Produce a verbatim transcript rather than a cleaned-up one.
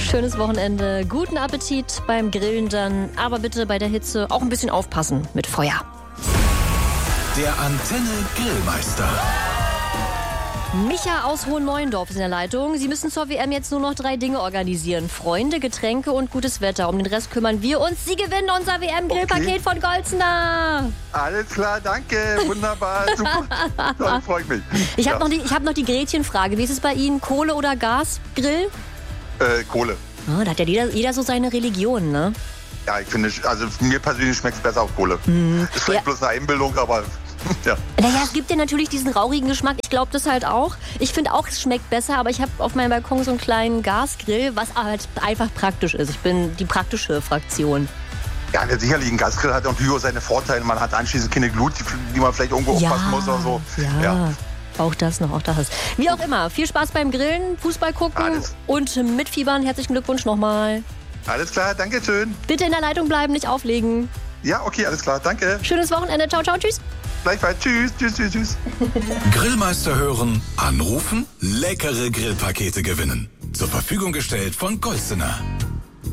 Schönes Wochenende, guten Appetit beim Grillen dann, aber bitte bei der Hitze auch ein bisschen aufpassen mit Feuer. Der Antenne Grillmeister. Micha aus Hohen-Neuendorf ist in der Leitung. Sie müssen zur W M jetzt nur noch drei Dinge organisieren. Freunde, Getränke und gutes Wetter. Um den Rest kümmern wir uns. Sie gewinnen unser W M-Grillpaket Okay. von Golzener. Alles klar, danke. Wunderbar, super. Toll, freut mich. Ich habe Ja. noch, die- ich hab noch die Gretchenfrage. Wie ist es bei Ihnen? Kohle oder Gasgrill? Äh, Kohle. Ah, da hat ja jeder, jeder so seine Religion, ne? Ja, ich finde, also mir persönlich schmeckt es besser auf Kohle. Ist vielleicht Ja. bloß eine Einbildung, aber ja. Naja, es gibt ja natürlich diesen rauchigen Geschmack. Ich glaube das halt auch. Ich finde auch, es schmeckt besser, aber ich habe auf meinem Balkon so einen kleinen Gasgrill, was halt einfach praktisch ist. Ich bin die praktische Fraktion. Ja, der sicherlich ein Gasgrill hat natürlich auch seine Vorteile. Man hat anschließend keine Glut, die, die man vielleicht irgendwo aufpassen muss oder so. Ja. Ja. Auch das noch, auch das. Wie auch immer, viel Spaß beim Grillen, Fußball gucken Alles. und mitfiebern. Herzlichen Glückwunsch nochmal. Alles klar, danke schön. Bitte in der Leitung bleiben, nicht auflegen. Ja, okay, alles klar, danke. Schönes Wochenende. Ciao, ciao, tschüss. Gleichfalls, tschüss, tschüss, tschüss, tschüss. Grillmeister hören, anrufen, leckere Grillpakete gewinnen. Zur Verfügung gestellt von Golzener.